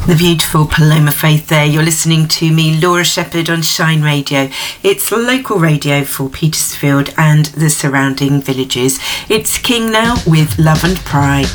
The beautiful Paloma Faith there. You're listening to me, Laura Shepherd, on Shine Radio. It's local radio for Petersfield and the surrounding villages. It's King now with Love and Pride.